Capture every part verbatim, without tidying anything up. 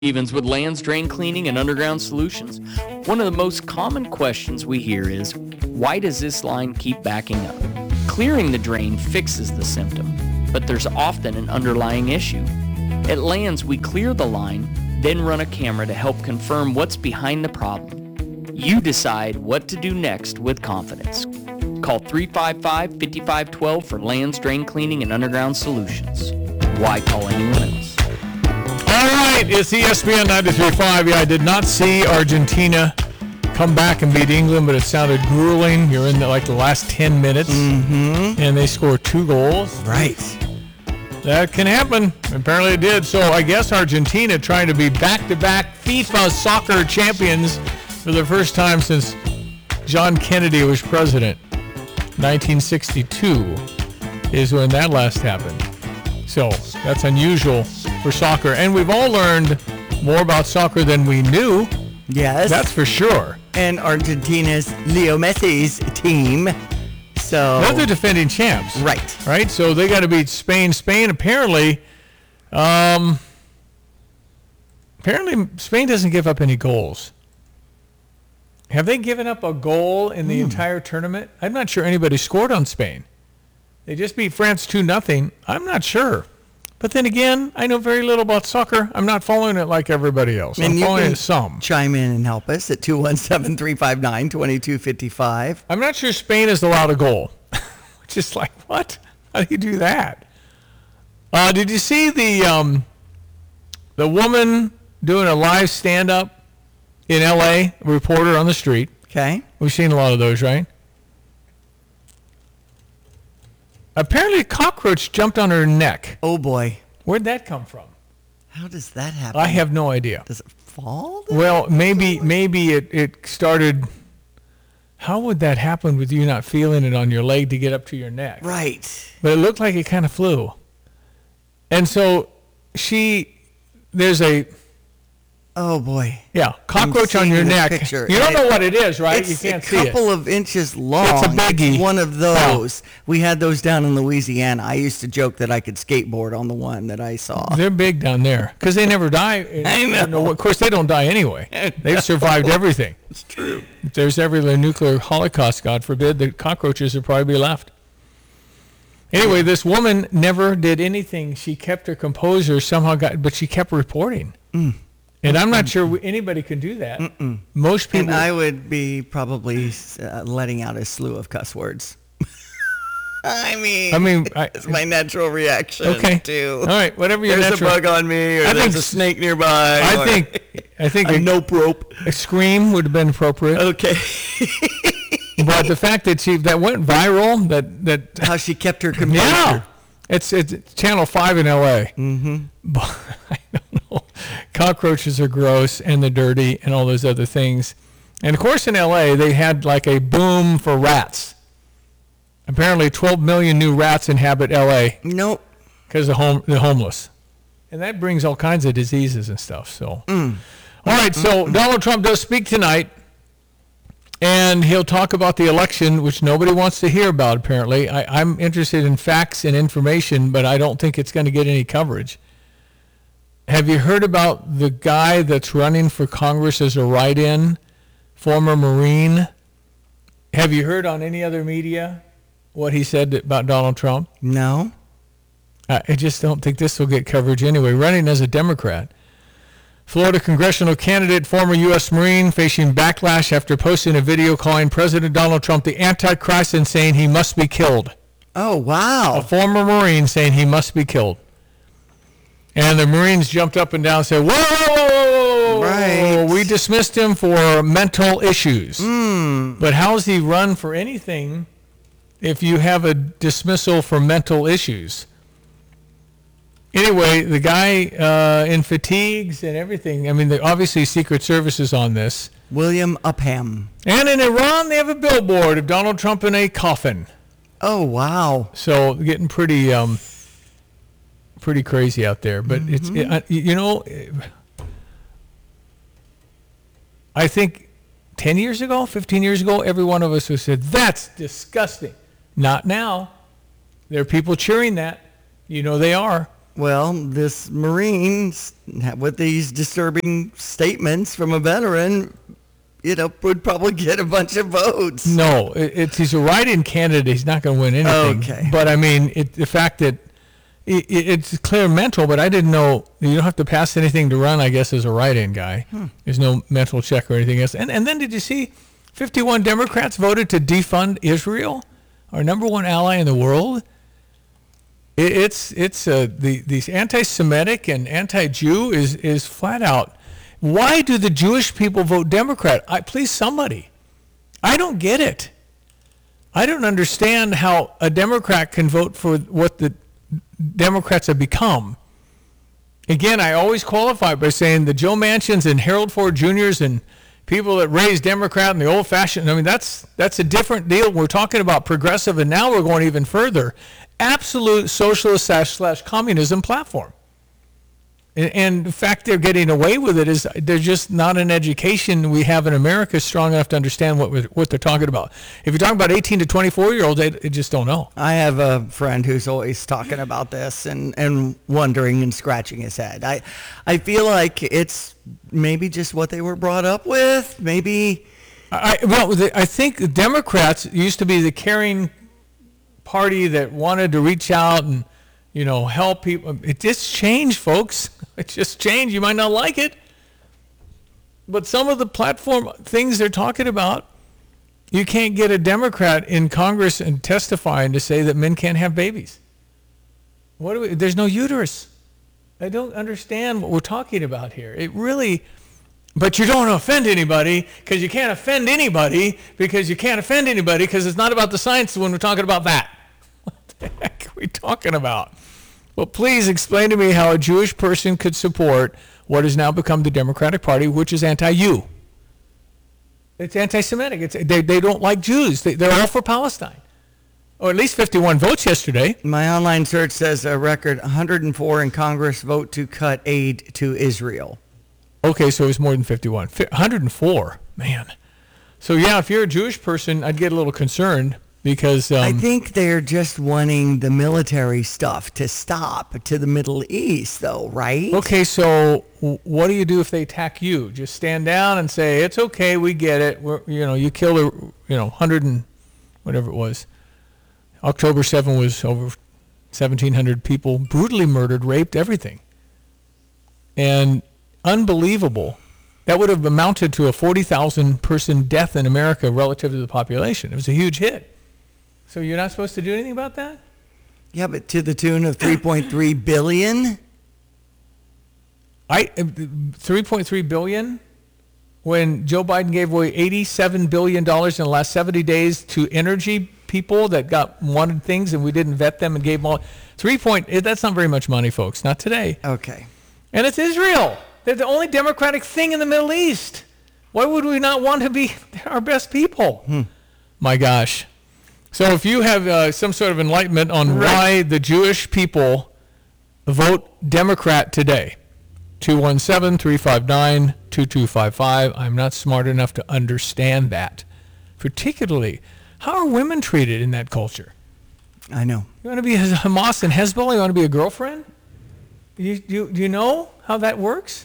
Stevens with Lands Drain Cleaning and Underground Solutions. One of the most common questions we hear is, why does this line keep backing up? Clearing the drain fixes the symptom, but there's often an underlying issue. At Lands, we clear the line, then run a camera to help confirm what's behind the problem. You decide what to do next with confidence. Call three five five, five five one two for Lands Drain Cleaning and Underground Solutions. Why call anyone else? All right, it's E S P N ninety-three point five. Yeah, I did not see Argentina come back and beat England, but it sounded grueling. You're in the, like the last ten minutes, Mm-hmm. and they scored two goals. Right. That can happen. Apparently it did. So I guess Argentina trying to be back-to-back FIFA soccer champions for the first time since John Kennedy was president. nineteen sixty-two is when that last happened. So that's unusual for soccer. And we've all learned more about soccer than we knew. Yes. That's for sure. And Argentina's Leo Messi's team. So They're the defending champs. Right. Right? So they got to beat Spain. Spain apparently, um, apparently Spain doesn't give up any goals. Have they given up a goal in the Hmm. entire tournament? I'm not sure anybody scored on Spain. They just beat France two nothing. I'm not sure. But then again, I know very little about soccer. I'm not following it like everybody else. And I'm you following can it some. chime in and help us at two one seven, three five nine, two two five five. I'm not sure Spain has allowed a goal. Which is like, what? How do you do that? Uh, did you see the um, the woman doing a live stand-up in L A, a reporter on the street? Okay. We've seen a lot of those, right? Apparently a cockroach jumped on her neck. Oh, boy. Where'd that come from? How does that happen? I have no idea. Does it fall? down? Well, maybe maybe it, it started... How would that happen with you not feeling it on your leg to get up to your neck? Right. But it looked like it kind of flew. And so she... There's a... Oh, boy. Yeah, cockroach on seeing your this neck. picture. You don't It- know what it is, right? It's You can't a see it. couple of inches long. It's a biggie. It's one of those. We had those down in Louisiana. I used to joke that I could skateboard on the one that I saw. They're big down there because they never die. I know. Of course, they don't die anyway. They've survived everything. It's true. If there's ever a nuclear holocaust, God forbid, the cockroaches would probably be left. Anyway, this woman never did anything. She kept her composure, somehow got, but she kept reporting. Mm. And I'm not sure anybody can do that. Mm-mm. Most people. And I would be probably uh, letting out a slew of cuss words. I mean, I mean, I, it's my natural reaction. okay. To, All right, whatever your there's natural. a bug on me, or I there's think a s- snake nearby. I or think. I think a a, nope rope. a scream would have been appropriate. Okay. But the fact that she that went viral, that that How she kept her composure. yeah, it's it's Channel Five in L A. Mm-hmm. But I don't know. Cockroaches are gross and they're dirty and all those other things. And of course, in L A, they had like a boom for rats. Apparently, twelve million new rats inhabit L A Nope. because of home the homeless, and that brings all kinds of diseases and stuff. So, Mm. all right. So Donald Trump does speak tonight. And he'll talk about the election, which nobody wants to hear about, apparently. I, I'm interested in facts and information, but I don't think it's going to get any coverage. Have you heard about the guy that's running for Congress as a write-in, former Marine? Have you heard on any other media what he said about Donald Trump? No. I I just don't think this will get coverage anyway. Running as a Democrat. Florida congressional candidate, former U S Marine, facing backlash after posting a video calling President Donald Trump the Antichrist and saying he must be killed. Oh, A wow. former Marine saying he must be killed. And the Marines jumped up and down and said, whoa, whoa, whoa, whoa, whoa, Right. we dismissed him for mental issues. Mm. But how's he run for anything if you have a dismissal for mental issues? Anyway, the guy uh, in fatigues and everything. I mean, the, obviously Secret Service is on this. William Upham. And in Iran, they have a billboard of Donald Trump in a coffin. Oh, wow. So getting pretty, um, pretty crazy out there. But it's, it, uh, you know, I think ten years ago, fifteen years ago, every one of us who said, that's disgusting. Not now. There are people cheering that. You know they are. Well, this Marine with these disturbing statements from a veteran, you know, would probably get a bunch of votes. No, it, it's he's a write-in candidate. He's not going to win anything. Okay. But I mean, it, the fact that it, it's clear mental, but I didn't know you don't have to pass anything to run. I guess as a write-in guy, hmm. There's no mental check or anything else. And and then did you see, fifty-one Democrats voted to defund Israel, our number one ally in the world. It, it's it's uh, the these anti-Semitic and anti-Jew is is flat out. Why do the Jewish people vote Democrat? I, please, somebody. I don't get it. I don't understand how a Democrat can vote for what the Democrats have become. Again, I always qualify by saying the Joe Manchins and Harold Ford Juniors and people that raised Democrat and the old-fashioned, I mean, that's that's a different deal. We're talking about progressive, and now we're going even further. Absolute socialist slash, slash communism platform. And, and the fact they're getting away with it is there's just not an education we have in America strong enough to understand what we're, what they're talking about. If you're talking about eighteen to twenty-four year olds, they, they just don't know. I have a friend who's always talking about this and, and wondering and scratching his head. I I feel like it's maybe just what they were brought up with. Maybe. I, well, the, I think the Democrats used to be the caring party that wanted to reach out and, you know, help people. It just changed, folks. It just changed. You might not like it. But some of the platform things they're talking about, you can't get a Democrat in Congress and testifying to say that men can't have babies. What do we, there's no uterus. I don't understand what we're talking about here. It really, but you don't want to offend anybody because you can't offend anybody because you can't offend anybody because it's not about the science when we're talking about that. What the heck are we talking about? Well, please explain to me how a Jewish person could support what has now become the Democratic Party, which is anti-you. It's anti-Semitic. It's, they, they don't like Jews. They, they're all for Palestine. Or at least fifty-one votes yesterday. My online search says a record one hundred four in Congress vote to cut aid to Israel. Okay, so it was more than fifty-one. one hundred four, man. So yeah, if you're a Jewish person, I'd get a little concerned. Because um, I think they're just wanting the military stuff to stop to the Middle East, though, right? Okay, so what do you do if they attack you? Just stand down and say, it's okay, we get it. We're, you know, you killed, a, you know, one hundred and whatever it was. October seventh was over seventeen hundred people brutally murdered, raped, everything. And unbelievable. That would have amounted to a forty thousand person death in America relative to the population. It was a huge hit. So you're not supposed to do anything about that? Yeah, but to the tune of three point three billion? I three point three billion when Joe Biden gave away eighty-seven billion dollars in the last seventy days to energy people that got wanted things and we didn't vet them and gave them all. Three point, that's not very much money, folks. Not today. Okay. And it's Israel. They're the only democratic thing in the Middle East. Why would we not want to be our best people? Hmm. My gosh. So if you have uh, some sort of enlightenment on right. why the Jewish people vote Democrat today, two one seven, three five nine, two two five five. I'm not smart enough to understand that. Particularly, how are women treated in that culture? I know. You want to be Hamas and Hezbollah? You want to be a girlfriend? You, you, do you know how that works?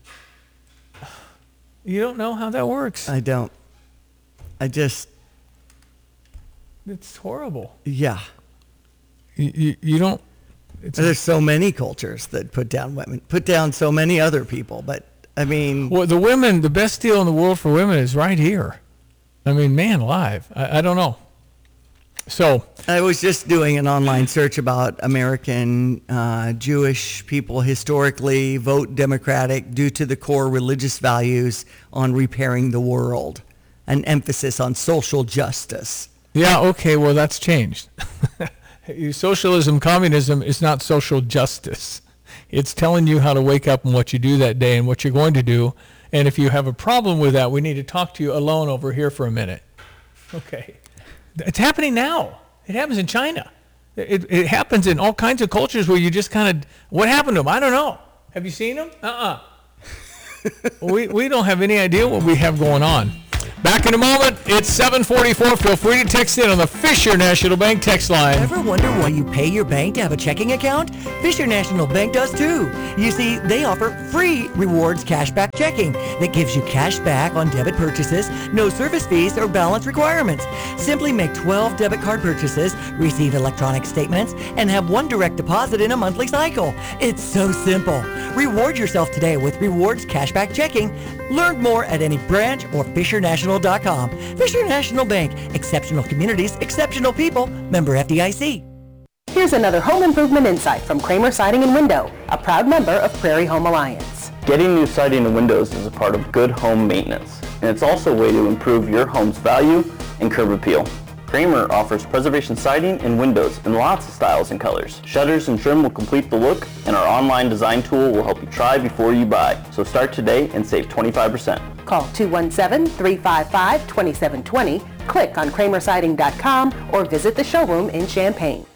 You don't know how that works. I don't. I just... It's horrible. Yeah. You, you, you don't... It's There's so many cultures that put down women, put down so many other people, but I mean... Well, the women, the best deal in the world for women is right here. I mean, man alive. I, I don't know. So... I was just doing an online search about American uh, Jewish people historically vote Democratic due to the core religious values on repairing the world, an emphasis on social justice. Yeah, okay, well, that's changed. Socialism, communism is not social justice. It's telling you how to wake up and what you do that day and what you're going to do. And if you have a problem with that, we need to talk to you alone over here for a minute. Okay. It's happening now. It happens in China. It, it happens in all kinds of cultures where you just kind of, what happened to them? I don't know. Have you seen them? Uh-uh. we, we don't have any idea what we have going on. Back in a moment. It's seven forty-four. Feel free to text in on the Fisher National Bank text line. Ever wonder why you pay your bank to have a checking account? Fisher National Bank does too. You see, they offer free rewards cashback checking that gives you cash back on debit purchases, no service fees or balance requirements. Simply make twelve debit card purchases, receive electronic statements, and have one direct deposit in a monthly cycle. It's so simple. Reward yourself today with rewards cashback checking. Learn more at any branch or fisher national dot com. Fisher National Bank. Exceptional communities, exceptional people. Member F D I C. Here's another home improvement insight from Kramer Siding and Window, a proud member of Prairie Home Alliance. Getting new siding and windows is a part of good home maintenance, and it's also a way to improve your home's value and curb appeal. Kramer offers preservation siding and windows in lots of styles and colors. Shutters and trim will complete the look, and our online design tool will help you try before you buy. So start today and save twenty-five percent. Call two one seven, three five five, two seven two zero, click on kramer siding dot com, or visit the showroom in Champaign.